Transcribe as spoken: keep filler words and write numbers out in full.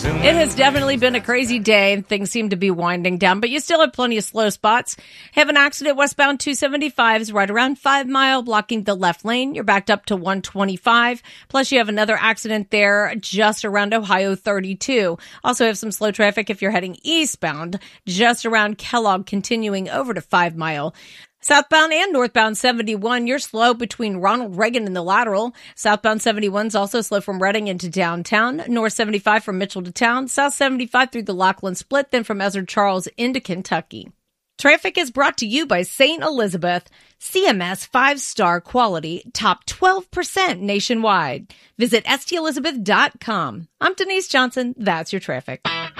It has definitely been a crazy day. Things seem to be winding down, but you still have plenty of slow spots. Have an accident westbound two seventy-five is right around five mile, blocking the left lane. You're backed up to one twenty-five. Plus, you have another accident there just around Ohio thirty-two. Also have some slow traffic if you're heading eastbound, just around Kellogg, continuing over to five mile. Southbound and northbound seventy-one, you're slow between Ronald Reagan and the Lateral. Southbound seventy-one is also slow from Reading into downtown. North seventy-five from Mitchell to town. South seventy-five through the Lachlan Split, then from Ezra Charles into Kentucky. Traffic is brought to you by Saint Elizabeth. C M S five-star quality, top twelve percent nationwide. Visit S T Elizabeth dot com. I'm Denise Johnson. That's your traffic.